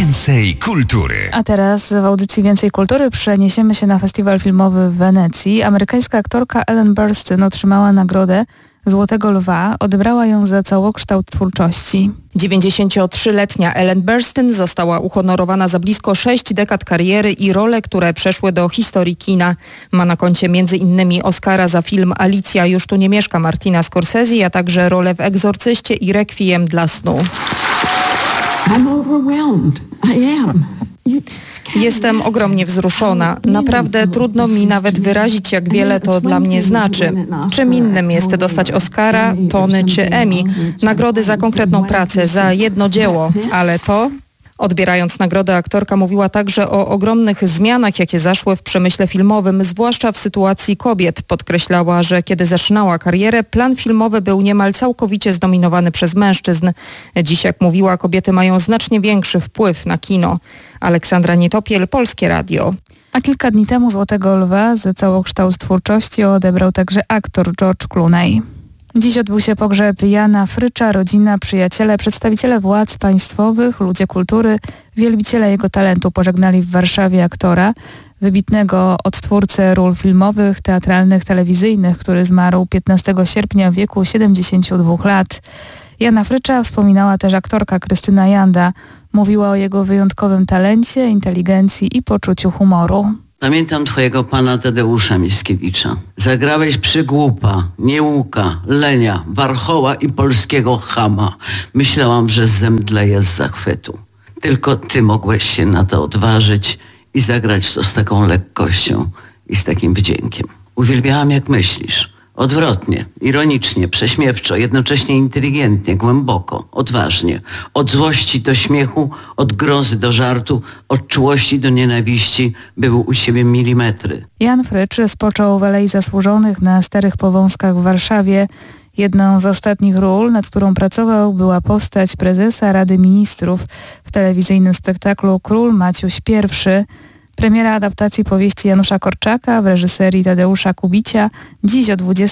Więcej kultury. A teraz w audycji Więcej Kultury przeniesiemy się na festiwal filmowy w Wenecji. Amerykańska aktorka Ellen Burstyn otrzymała nagrodę Złotego Lwa. Odebrała ją za całokształt twórczości. 93-letnia Ellen Burstyn została uhonorowana za blisko 6 dekad kariery i role, które przeszły do historii kina. Ma na koncie m.in. Oscara za film Alicja już tu nie mieszka Martina Scorsese, a także rolę w Egzorcyście i Rekwiem dla snu. Jestem ogromnie wzruszona. Naprawdę trudno mi nawet wyrazić, jak wiele to dla mnie znaczy. Czym innym jest dostać Oscara, Tony czy Emmy, nagrody za konkretną pracę, za jedno dzieło, ale to... Odbierając nagrodę, aktorka mówiła także o ogromnych zmianach, jakie zaszły w przemyśle filmowym, zwłaszcza w sytuacji kobiet. Podkreślała, że kiedy zaczynała karierę, plan filmowy był niemal całkowicie zdominowany przez mężczyzn. Dziś, jak mówiła, kobiety mają znacznie większy wpływ na kino. Aleksandra Nietopiel, Polskie Radio. A kilka dni temu Złotego Lwa za całokształt twórczości odebrał także aktor George Clooney. Dziś odbył się pogrzeb Jana Frycza, rodzina, przyjaciele, przedstawiciele władz państwowych, ludzie kultury, wielbiciele jego talentu pożegnali w Warszawie aktora, wybitnego odtwórcę ról filmowych, teatralnych, telewizyjnych, który zmarł 15 sierpnia w wieku 72 lat. Jana Frycza wspominała też aktorka Krystyna Janda. Mówiła o jego wyjątkowym talencie, inteligencji i poczuciu humoru. Pamiętam twojego pana Tadeusza Mickiewicza. Zagrałeś przygłupa, niełuka, lenia, warchoła i polskiego chama. Myślałam, że zemdleję z zachwytu. Tylko ty mogłeś się na to odważyć i zagrać to z taką lekkością i z takim wdziękiem. Uwielbiałam, jak myślisz. Odwrotnie, ironicznie, prześmiewczo, jednocześnie inteligentnie, głęboko, odważnie. Od złości do śmiechu, od grozy do żartu, od czułości do nienawiści były u siebie milimetry. Jan Frycz spoczął w Alei Zasłużonych na Starych Powązkach w Warszawie. Jedną z ostatnich ról, nad którą pracował, była postać prezesa Rady Ministrów w telewizyjnym spektaklu Król Maciuś I. Premiera adaptacji powieści Janusza Korczaka w reżyserii Tadeusza Kubicia dziś o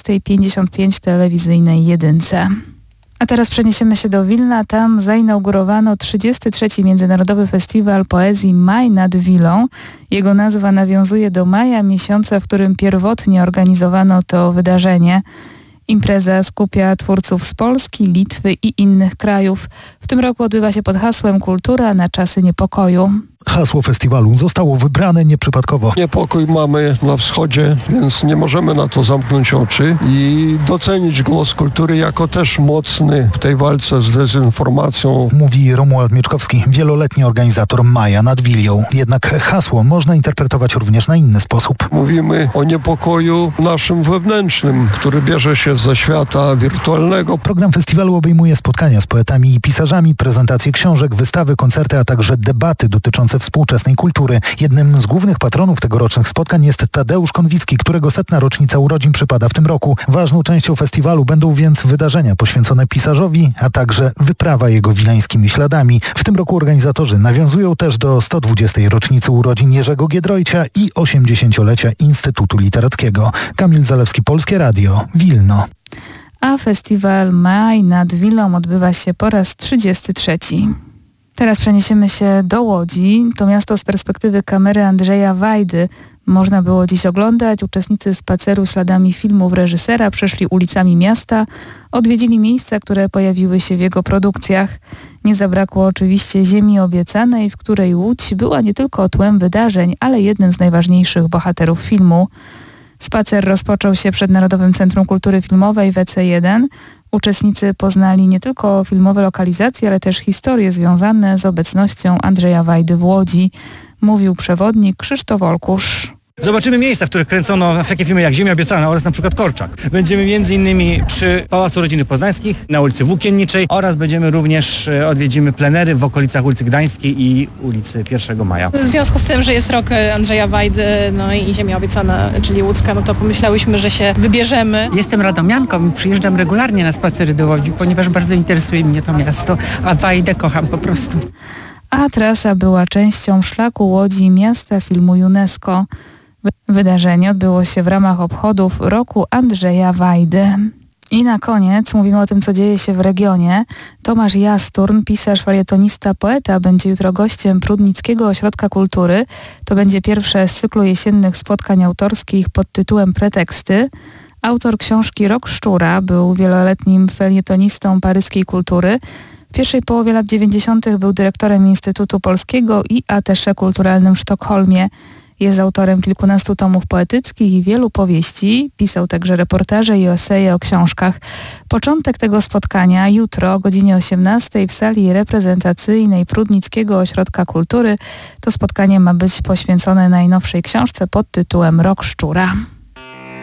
20:55 w telewizyjnej Jedynce. A teraz przeniesiemy się do Wilna. Tam zainaugurowano 33. Międzynarodowy Festiwal Poezji Maj nad Wilą. Jego nazwa nawiązuje do maja, miesiąca, w którym pierwotnie organizowano to wydarzenie. Impreza skupia twórców z Polski, Litwy i innych krajów. W tym roku odbywa się pod hasłem Kultura na czasy niepokoju. Hasło festiwalu zostało wybrane nieprzypadkowo. Niepokój mamy na wschodzie, więc nie możemy na to zamknąć oczy i docenić głos kultury jako też mocny w tej walce z dezinformacją. Mówi Romuald Mieczkowski, wieloletni organizator Maja nad Wilią. Jednak hasło można interpretować również na inny sposób. Mówimy o niepokoju naszym wewnętrznym, który bierze się ze świata wirtualnego. Program festiwalu obejmuje spotkania z poetami i pisarzami, prezentacje książek, wystawy, koncerty, a także debaty dotyczące współczesnej kultury. Jednym z głównych patronów tegorocznych spotkań jest Tadeusz Konwicki, którego 100. rocznica urodzin przypada w tym roku. Ważną częścią festiwalu będą więc wydarzenia poświęcone pisarzowi, a także wyprawa jego wileńskimi śladami. W tym roku organizatorzy nawiązują też do 120. rocznicy urodzin Jerzego Giedroycia i 80-lecia Instytutu Literackiego. Kamil Zalewski, Polskie Radio, Wilno. A festiwal Maj nad Wilą odbywa się po raz 33. Teraz przeniesiemy się do Łodzi. To miasto z perspektywy kamery Andrzeja Wajdy można było dziś oglądać. Uczestnicy spaceru śladami filmów reżysera przeszli ulicami miasta, odwiedzili miejsca, które pojawiły się w jego produkcjach. Nie zabrakło oczywiście Ziemi Obiecanej, w której Łódź była nie tylko tłem wydarzeń, ale jednym z najważniejszych bohaterów filmu. Spacer rozpoczął się przed Narodowym Centrum Kultury Filmowej w EC1. Uczestnicy poznali nie tylko filmowe lokalizacje, ale też historie związane z obecnością Andrzeja Wajdy w Łodzi, mówił przewodnik Krzysztof Olkusz. Zobaczymy miejsca, w których kręcono takie filmy jak Ziemia Obiecana oraz na przykład Korczak. Będziemy m.in. przy Pałacu Rodziny Poznańskich, na ulicy Włókienniczej oraz będziemy również odwiedzimy plenery w okolicach ulicy Gdańskiej i ulicy 1 Maja. W związku z tym, że jest rok Andrzeja Wajdy, no i Ziemia Obiecana, czyli łódzka, no to pomyślałyśmy, że się wybierzemy. Jestem radomianką i przyjeżdżam regularnie na spacery do Łodzi, ponieważ bardzo interesuje mnie to miasto, a Wajdę kocham po prostu. A trasa była częścią szlaku Łodzi Miasta Filmu UNESCO. Wydarzenie odbyło się w ramach obchodów roku Andrzeja Wajdy. I na koniec mówimy o tym, co dzieje się w regionie. Tomasz Jasturn, pisarz, felietonista, poeta, będzie jutro gościem Prudnickiego Ośrodka Kultury. To będzie pierwsze z cyklu jesiennych spotkań autorskich pod tytułem Preteksty. Autor książki Rok Szczura był wieloletnim felietonistą paryskiej kultury. W pierwszej połowie lat 90. był dyrektorem Instytutu Polskiego i attaché kulturalnym w Sztokholmie. Jest autorem kilkunastu tomów poetyckich i wielu powieści. Pisał także reportaże i eseje o książkach. Początek tego spotkania jutro o godzinie 18 w sali reprezentacyjnej Prudnickiego Ośrodka Kultury. To spotkanie ma być poświęcone najnowszej książce pod tytułem Rok Szczura.